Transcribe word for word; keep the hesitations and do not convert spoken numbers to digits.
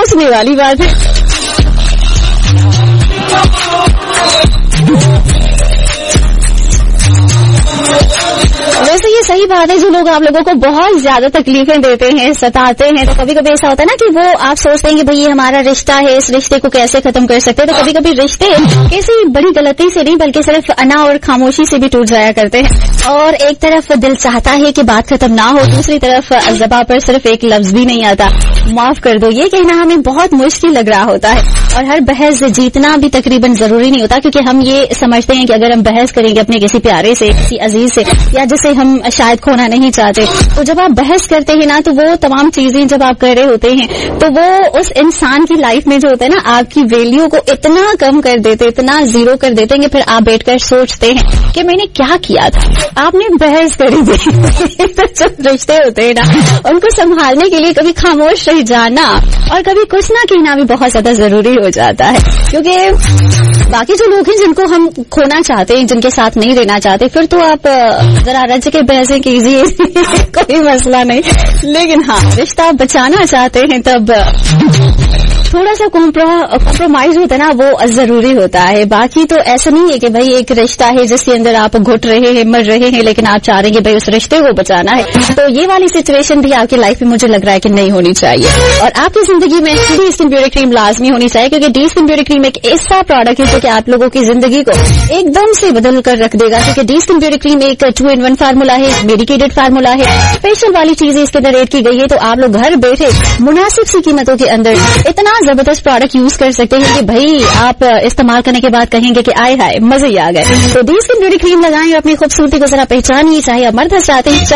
सोचने वाली बात है। वैसे ये सही बात है, जो लोग आप लोगों को बहुत ज्यादा तकलीफें देते हैं, सताते हैं, तो कभी कभी ऐसा होता है ना कि वो आप सोचते हैं कि भाई ये हमारा रिश्ता है, इस रिश्ते को कैसे खत्म कर सकते हैं। तो कभी कभी रिश्ते किसी बड़ी गलती से नहीं बल्कि सिर्फ अना और खामोशी से भी टूट जाया करते हैं। और एक तरफ दिल चाहता है कि बात खत्म ना हो, दूसरी तरफ ज़बान पर सिर्फ एक लफ्ज भी नहीं आता माफ कर दो। ये कहना हमें बहुत मुश्किल लग रहा होता है और हर बहस जीतना भी तकरीबन जरूरी नहीं होता, क्योंकि हम ये समझते हैं कि अगर हम बहस करेंगे अपने किसी प्यारे से, किसी अजीज से, या जिसे हम शायद खोना नहीं चाहते, तो जब आप बहस करते हैं ना, तो वो तमाम चीजें जब आप कर रहे होते हैं तो वो उस इंसान की लाइफ में जो होता है ना, आपकी वैल्यू को इतना कम कर देते, इतना जीरो कर देते हैं कि फिर आप बैठकर सोचते हैं कि मैंने क्या किया था, आपने बहस करी थी। तो जो रिश्ते होते हैं ना, उनको संभालने के लिए कभी खामोश रह जाना और कभी कुछ ना कहना भी बहुत ज्यादा जरूरी हो जाता है, क्योंकि बाकी जो लोग हैं जिनको हम खोना चाहते हैं, जिनके साथ नहीं रहना चाहते, फिर तो आप जरा रज के बहसें कीजिए, कोई मसला नहीं। लेकिन हाँ, रिश्ता बचाना चाहते हैं तब थोड़ा सा कॉम्प्रोमाइज होता है ना, वो जरूरी होता है। बाकी तो ऐसा नहीं है कि भाई एक रिश्ता है जिसके अंदर आप घुट रहे हैं, मर रहे हैं, लेकिन आप चाह रहे हैं कि भाई उस रिश्ते को बचाना है। तो ये वाली सिचुएशन भी आपकी लाइफ में मुझे लग रहा है कि नहीं होनी चाहिए। और आपकी जिंदगी में डी स्किन ब्यूटी क्रीम लाजमी होनी चाहिए, क्योंकि डी स्किन ब्यूटी क्रीम एक ऐसा प्रोडक्ट है जो कि आप लोगों की जिंदगी को एकदम से बदल कर रख देगा। क्योंकि डी स्किन ब्यूटी क्रीम एक टू इन वन फार्मूला है, मेडिकेटेड फार्मूला है, स्पेशल वाली चीजें इसके अंदर ऐड की गई है। तो आप लोग घर बैठे मुनासिब सी कीमतों के अंदर इतना जबरदस्त प्रोडक्ट यूज कर सकते हैं कि भाई आप इस्तेमाल करने के बाद कहेंगे कि आए हाय मजे ही आ गए। तो डी स्किन ब्यूटी क्रीम लगाएं और अपनी खूबसूरती को जरा पहचानिए, चाहे आप मर्द चाहते हैं